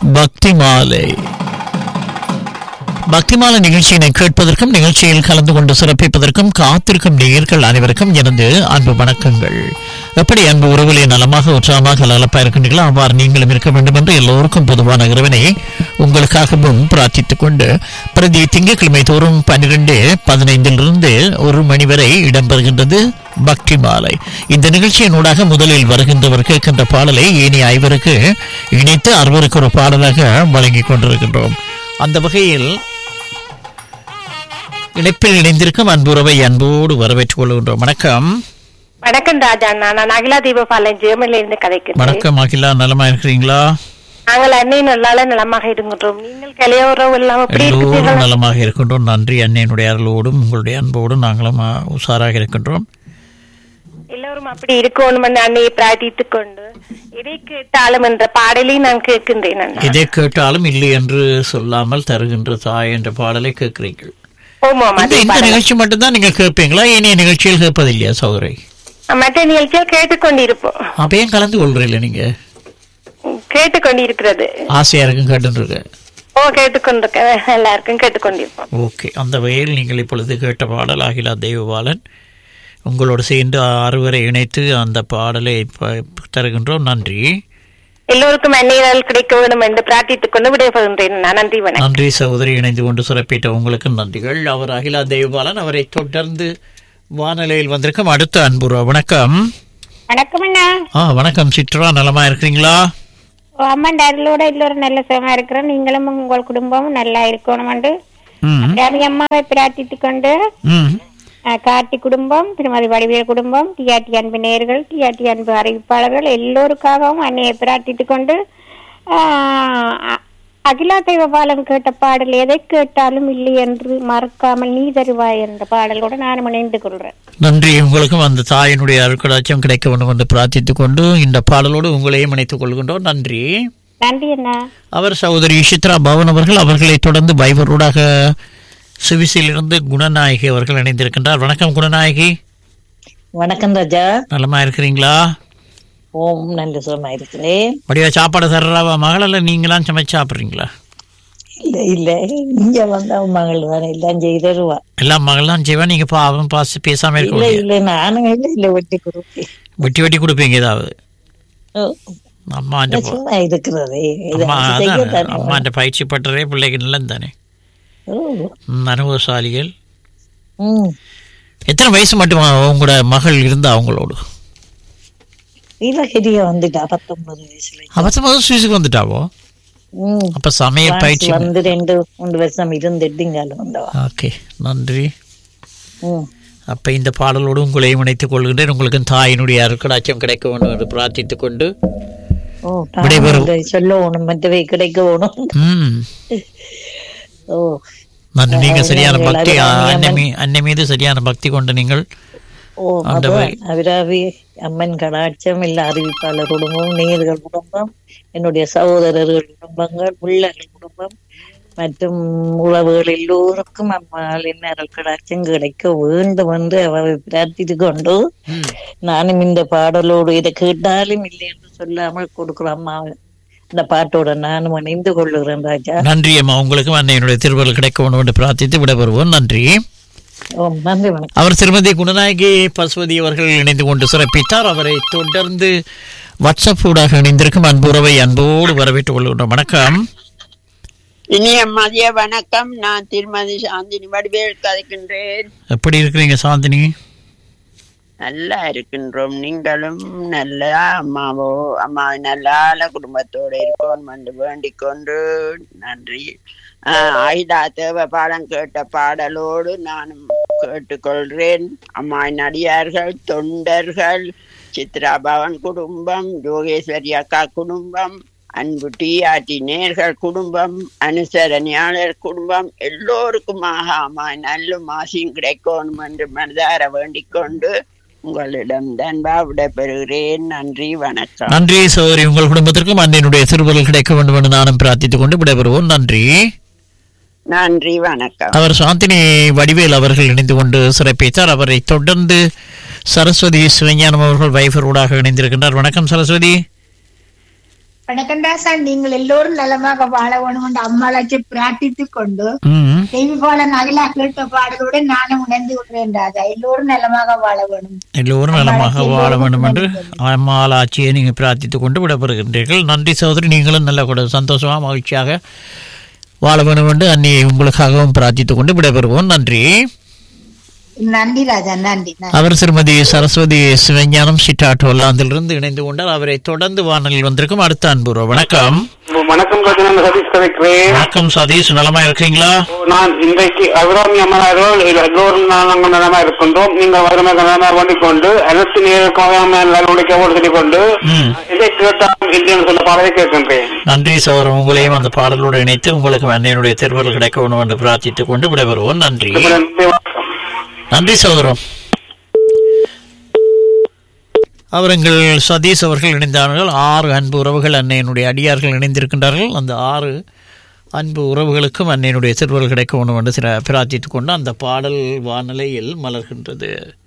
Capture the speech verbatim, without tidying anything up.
பக்தி மாலை பக்தி மாலை நிகழ்ச்சியினை கேட்பதற்கும் நிகழ்ச்சியில் கலந்து கொண்டு சிறப்பிப்பதற்கும் காத்திருக்கும் நேயர்கள் அனைவருக்கும் எனது அன்பு வணக்கங்கள். எப்படி அன்பு உறவுகளை நலமாக உற்சாகமாக நலப்பா இருக்கின்றீர்களோ அவ்வாறு நீங்களும் இருக்க வேண்டும் என்று எல்லோருக்கும் பொதுவான இறைவனை உங்களுக்காகவும் பிரார்த்தித்துக் கொண்டு பிரதி திங்கட்கிழமை தோறும் பன்னிரண்டு பதினைந்திலிருந்து ஒரு மணி வரை இடம்பெறுகின்றது பக்தி மாலை. இந்த நிகழ்ச்சியினூடாக முதலில் வருகின்றவர் கேட்கின்ற பாடலை ஏனைய ஐவருக்கு இணைத்து அறுவருக்கு ஒரு பாடலாக வழங்கிக் கொண்டிருக்கின்றோம். அந்த வகையில் இணைப்பில் இணைந்திருக்கும் அன்புறவை அன்போடு வரவேற்றுக் கொள்கின்றோம். வணக்கம். வணக்கம் ராஜா, நான் அகிலா தீபபாலன் ஜெர்மனில இருந்து கதைக்கிறேன். வணக்கம் அகிலா, நலமா இருக்கிறீங்களா? நாங்கள் அன்னை நல்லால நலமாக இருக்கின்றோம். நீங்கள் கலையோரம் எல்லாம் எப்படி இருக்கீங்களா? நலமாக இருக்கின்றோம், நன்றி. அன்னையினுடைய அருளோடும் உங்களுடைய அன்போடும் நாங்களும் உஷாராக இருக்கின்றோம். எல்லோரும் அப்படி இருக்கணும் என்று அன்னையை பிரார்த்தித்துக் கொண்டு எதை கேட்டாலும் என்ற பாடலை நான் கேட்கின்றேன். எதை கேட்டாலும் இல்லை என்று சொல்லாமல் தருகின்ற தாய் என்ற பாடலை கேட்கிறீர்கள். இந்த நிகழ்ச்சி மட்டும்தான் நீங்க கேட்பீங்களா? இனிய நிகழ்ச்சியில் கேட்பதில்லையா சௌகரை? மற்ற நிகழ்ச்சியில் கேட்டுக்கொண்டிருப்போம். அப்பயும் கலந்து கொள்றீங்களா? நீங்க கேட்டுக்கொண்டிருக்கிறது ஆசையா இருக்கும் கேட்டு ஓ கேட்டுக்கொண்டிருக்க எல்லாருக்கும் கேட்டுக்கொண்டிருப்போம். ஓகே, அந்த வகையில் நீங்கள் இப்பொழுது கேட்ட பாடல் அகிலா தெய்வபாலன் உங்களோடு சேர்ந்து அறுவரை இணைத்து அந்த பாடலை தருகின்றோம். நன்றி. எல்லோருக்கும் அந்நியர்கள் கிடைக்க வேண்டும் என்று பிரார்த்தித்துக் கொண்டு விடைபெறுகின்றேன். நன்றி. வணக்கம். நன்றி சகோதரி, இணைந்து கொண்டு சிறப்பிட்ட உங்களுக்கு நன்றிகள். அவர் அகிலா தெய்வபாலன். அவரை தொடர்ந்து வானொலியில் வந்திருக்கும் அடுத்த அன்புறா. வணக்கம். வணக்கம் அண்ணா. ஆ வணக்கம் சித்ரா, நலமா இருக்கிறீங்களா? அம்மாண்ட அருளோட எல்லோரும் நல்ல சுகமா இருக்கிறோம். நீங்களும் உங்கள் குடும்பமும் நல்லா இருக்கணும் என்று அம்மாவை பிரார்த்தித்துக் கொண்டு கார்த்தி குடும்பம், திருமதி வடிவேல் குடும்பம், டிஆர்டி அன்பு நேயர்கள், டிஆர்டி அன்பு அறிவிப்பாளர்கள் எல்லோருக்காகவும் அன்னையை பிரார்த்தித்துக் கொண்டு அகிலா தெய்வபாலன் கேட்ட பாடல் எதை கேட்டாலும் இல்லை என்று மறக்காமல் நீ தருவாய் என்ற பாடலோடு நான் இணைந்து கொள்றேன். நன்றி. உங்களுக்கும் அந்த தாயினுடைய அருட்கடாட்சியம் கிடைக்க வேண்டும் என்று பிரார்த்தித்துக் கொண்டு இந்த பாடலோடு உங்களையும் இணைத்துக் கொள்கின்றோம். நன்றி. நன்றி அண்ணா. அவர் சகோதரி சித்ரா பவன் அவர்கள். அவர்களை தொடர்ந்து பைபரோடாக சுவிசிலிருந்து குணநாயகி அவர்கள் இணைந்திருக்கின்றார். வணக்கம் குணநாயகி. வணக்கம் ராஜா, நலமா இருக்கிறீங்களா? ஓம் நல்ல சுகமா இருக்கிறேன். வடிவா சாப்பாடு தர்றாவா மகள், அல்ல நீங்களாம் சமைச்சு சாப்பிட்றீங்களா? இல்ல இல்ல, இங்க வந்தா மகள் தானே எல்லாம் செய்தருவா. எல்லாம் மகள் தான் செய்வா. நீங்க பாவம் பாச பேசாம இருக்க? இல்ல இல்ல, நானும் இல்ல இல்ல வெட்டி கொடுப்பேன். வெட்டி வெட்டி கொடுப்பீங்க ஏதாவது? அம்மா இருக்கிறதே அம்மா பயிற்சி பட்டறே பிள்ளைக்கு நல்லது தானே, அனுபவசாலிகள். எத்தனை வயசு மட்டும் உங்களோட மகள் இருந்தா அவங்களோடு? வந்துட்டா பத்தொன்பது வயசுல. பத்தொன்பது வயசுக்கு வந்துட்டாவோ? அப்ப சமையல் பயிற்சி வந்து ரெண்டு மூன்று வருஷம் இருந்துட்டு. ஓகே, நன்றி. அப்ப இந்த பாடலோடு உங்களையும் இணைத்துக் கொள்கின்றேன். உங்களுக்கு தாயினுடைய அருட்கடாட்சியம் கிடைக்க வேண்டும் என்று பிரார்த்தித்துக் கொண்டு சொல்லணும், மற்றவை கிடைக்க வேணும். நன்றி. நீங்க சரியான பக்தி, அன்னை மீது சரியான பக்தி கொண்டு நீங்கள் அபிராமி அம்மன் கடாட்சம் இல்ல அறிவிப்பாளர் குடும்பம், நேயர்கள் குடும்பம், என்னுடைய சகோதரர்கள் குடும்பங்கள், பிள்ளைகள் குடும்பம் மற்றும் உறவுகள் எல்லோருக்கும் அம்மாளின் அருள் கடாட்சம் கிடைக்க வேண்டும் என்று அவரை பிரார்த்தித்து கொண்டு நானும் இந்த பாடலோடு இதை கேட்டாலும் இல்லை என்று சொல்லாமல் கொடுக்குறோம் அம்மா இந்த பாட்டோட நானும் இணைந்து கொள்ளுகிறேன் ராஜா. நன்றி அம்மா. உங்களுக்கும் அன்னையினுடைய திருவருள் கிடைக்க வேண்டும் என்று பிரார்த்தித்து விடைபெறுவோம். நன்றி. நன்றி. வணக்கம். அவர் திருமதி குணநாயகி பசுவதி அவர்கள் இணைந்து கொண்டு சிறப்பித்தார். அவரை தொடர்ந்து வாட்ஸ்அப் ஊடாக இணைந்திருக்கும் அன்புறவை அன்போடு வரவேற்றுக் கொள்கின்றோம். வணக்கம். இனிய மதிய வணக்கம். நான் திருமதி சாந்தினி வடிவேல் கதைக்கின்றேன். எப்படி இருக்கிறீங்க சாந்தினி? நல்லா இருக்கின்றோம். நீங்களும் நல்லா அம்மாவோ அம்மா நல்லால குடும்பத்தோடு இருக்கோம் என்று வேண்டிக் கொண்டு நன்றி. ஆஹ் அகிலா தேவ பாடம் கேட்ட பாடலோடு நானும் கேட்டுக்கொள்கிறேன். அம்மாவின் அடியார்கள், தொண்டர்கள், சித்ரா பவன் குடும்பம், யோகேஸ்வரி அக்கா குடும்பம், அன்பு டிஆர்டி நேர்கள் குடும்பம், அனுசரணியாளர் குடும்பம் எல்லோருக்குமாக அம்மா நல்ல மாசியும் கிடைக்கணும் என்று மனதார வேண்டிக் கொண்டு உங்களிடம் தன்பா விடைபெறுகிறேன். நன்றி, வணக்கம். நன்றி சோதரி. உங்கள் குடும்பத்திற்கும் அன்னையினுடைய திருவருள் கிடைக்க வேண்டும் என்று நானும் பிரார்த்தித்துக் கொண்டு விடைபெறுவோம். நன்றி. நன்றி, வணக்கம். அவர் சாந்தினி வடிவேல் அவர்கள் இணைந்து கொண்டு சிறப்பித்தார். அவரை தொடர்ந்து சரஸ்வதி சிவஞானம் அவர்கள் வைஃபர் ஊடாக இணைந்திருக்கின்றார். வணக்கம் சரஸ்வதி. வணக்கம் தாசா, நீங்கள் எல்லோரும் நலமாக வாழ வேணும் என்று அம்மாளாச்சி பிரார்த்தித்துக் கொண்டு தெய்வ போல நகலா கேட்ட பாடலுடன் நானும் உணர்ந்து கொள்கிறேன் ராஜா. எல்லோரும் நலமாக வாழ வேணும், எல்லோரும் நலமாக வாழ வேண்டும் என்று அம்மாளாச்சியை நீங்கள் பிரார்த்தித்துக் கொண்டு விடப்படுகின்றீர்கள். நன்றி சகோதரி. நீங்களும் நல்ல கூட சந்தோஷமா மகிழ்ச்சியாக வாழ வேண்டும் என்று அன்னியை உங்களுக்காகவும் பிரார்த்தித்துக் கொண்டு விடைபெறுவோம். நன்றி. நன்றி ராஜா, நன்றி. அவர் திருமதி சரஸ்வதி சிவஞானம் சிட்டாட் ஒல்லாந்திலிருந்து இணைந்து கொண்டார். அவரை தொடர்ந்து வானலில் வந்திருக்கும் அடுத்த அன்புறவு. வணக்கம். வணக்கம் சதீஷ் கதைக்கிறேன். வணக்கம் சதீஷ், நலமா இருக்கீங்களா? நான் இன்றைக்கு அபிராமி அம்மனார்கள் எல்லோரும் நாங்கள் நலமா இருக்கின்றோம். நீங்கள் வறுமை நலமா வேண்டிக் கொண்டு அனைத்து நேருடைய சொல்லிக் கொண்டு இதை கேட்டால் என்று சொல்ல பாடலை கேட்கின்றேன். நன்றி சோதரம். உங்களையும் அந்த பாடலோடு இணைத்து உங்களுக்கு அன்னையினுடைய தேர்வுகள் கிடைக்க வேண்டும் என்று பிரார்த்தித்துக் கொண்டு விடைபெறுவோம். நன்றி. நன்றி சகோதரம். அவர் எங்கள் சதீஷ் அவர்கள் இணைந்தார்கள். ஆறு அன்பு உறவுகள் அன்னையினுடைய அடியார்கள் இணைந்திருக்கின்றார்கள். அந்த ஆறு அன்பு உறவுகளுக்கும் அன்னையினுடைய திருவருள் கிடைக்க வேண்டும் என்று பிரார்த்தித்துக் கொண்டு அந்த பாடல் வானிலையில் மலர்கின்றது.